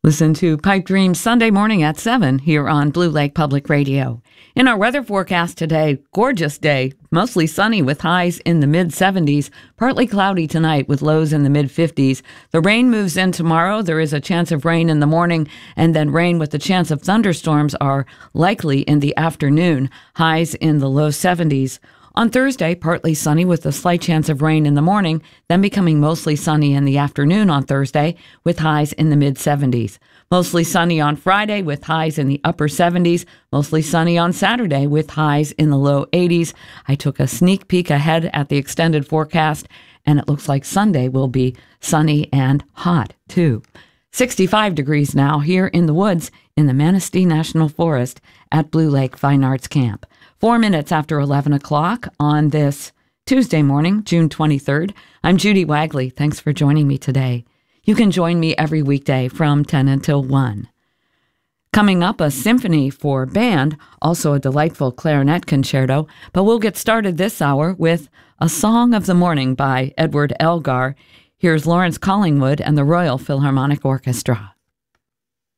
Listen to Pipe Dreams Sunday morning at 7 here on Blue Lake Public Radio. In our weather forecast today, gorgeous day, mostly sunny with highs in the mid-70s, partly cloudy tonight with lows in the mid-50s. The rain moves in tomorrow. There is a chance of rain in the morning, and then rain with the chance of thunderstorms are likely in the afternoon, highs in the low 70s. On Thursday, partly sunny with a slight chance of rain in the morning, then becoming mostly sunny in the afternoon on Thursday with highs in the mid-70s. Mostly sunny on Friday with highs in the upper 70s. Mostly sunny on Saturday with highs in the low 80s. I took a sneak peek ahead at the extended forecast, and it looks like Sunday will be sunny and hot, too. 65 degrees now here in the woods in the Manistee National Forest at Blue Lake Fine Arts Camp. 4 minutes after 11 o'clock on this Tuesday morning, June 23rd. I'm Judy Wagley. Thanks for joining me today. You can join me every weekday from 10 until 1. Coming up, a symphony for band, also a delightful clarinet concerto, but we'll get started this hour with A Song of the Morning by Edward Elgar. Here's Lawrence Collingwood and the Royal Philharmonic Orchestra.